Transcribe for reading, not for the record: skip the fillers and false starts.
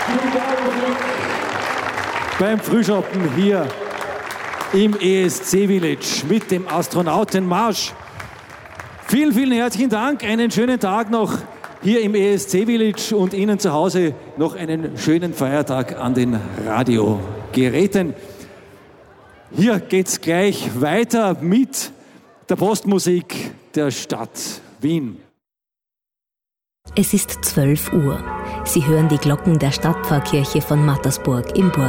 beim Frühschoppen hier im ESC Village mit dem Astronautenmarsch. Vielen, vielen herzlichen Dank. Einen schönen Tag noch hier im ESC Village und Ihnen zu Hause noch einen schönen Feiertag an den Radiogeräten. Hier geht's gleich weiter mit der Postmusik der Stadt Wien. Es ist 12 Uhr. Sie hören die Glocken der Stadtpfarrkirche von Mattersburg im Burgenland.